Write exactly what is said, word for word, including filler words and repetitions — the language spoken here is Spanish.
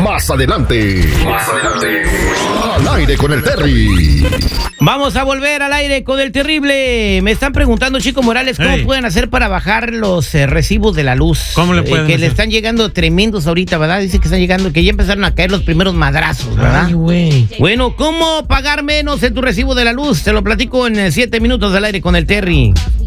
Más adelante. Más adelante. Al aire con el Terry. Vamos a volver al aire con el terrible. Me están preguntando, Chico Morales, ¿cómo hey. pueden hacer para bajar los eh, recibos de la luz? ¿Cómo le pueden eh, Que hacer? le están llegando tremendos ahorita, ¿verdad? Dice que están llegando, que ya empezaron a caer los primeros madrazos, ¿verdad? Ay, güey. Bueno, ¿cómo pagar menos en tu recibo de la luz? Te lo platico en siete minutos al aire con el Terry.